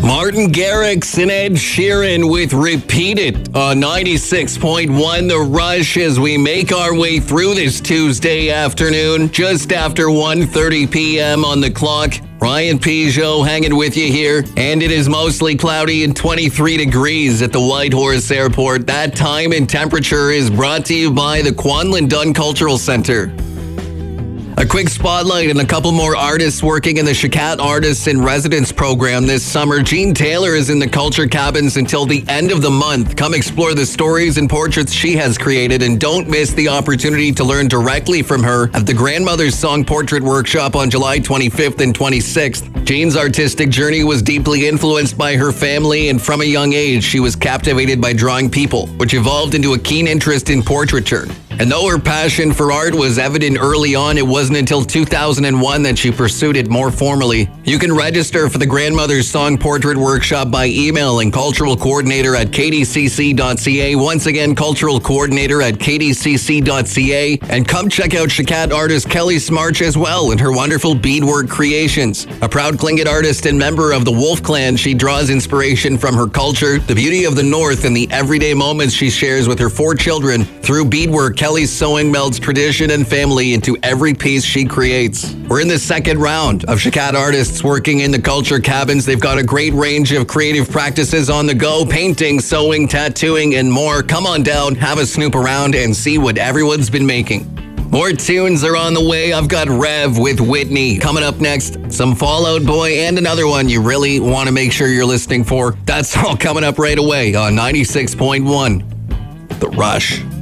Martin Garrix and Ed Sheeran with Repeat It on 96.1 The Rush as we make our way through this Tuesday afternoon, just after 1:30 p.m. on the clock. Ryan Peugeot hanging with you here, and it is mostly cloudy and 23 degrees at the Whitehorse Airport. That time and temperature is brought to you by the Kwanlin Dunn Cultural Center. A quick spotlight and a couple more artists working in the Shikaat Artists in Residence program this summer. Jean Taylor is in the Culture Cabins until the end of the month. Come explore the stories and portraits she has created, and don't miss the opportunity to learn directly from her at the Grandmother's Song Portrait Workshop on July 25th and 26th. Jean's artistic journey was deeply influenced by her family, and from a young age, she was captivated by drawing people, which evolved into a keen interest in portraiture. And though her passion for art was evident early on, it wasn't until 2001 that she pursued it more formally. You can register for the Grandmother's Song Portrait Workshop by emailing culturalcoordinator@kdcc.ca. Once again, culturalcoordinator@kdcc.ca. And come check out Shikaat artist Kelly Smarch as well and her wonderful beadwork creations. A proud Tlingit artist and member of the Wolf Clan, she draws inspiration from her culture, the beauty of the North, and the everyday moments she shares with her 4 children. Through beadwork, Kelly's sewing melds tradition and family into every piece she creates. We're in the second round of Shikaat artists working in the Culture Cabins. They've got a great range of creative practices on the go: painting, sewing, tattooing, and more. Come on down, have a snoop around, and see what everyone's been making. More tunes are on the way. I've got Rev with Whitney. Coming up next, some Fall Out Boy and another one you really want to make sure you're listening for. That's all coming up right away on 96.1 The Rush.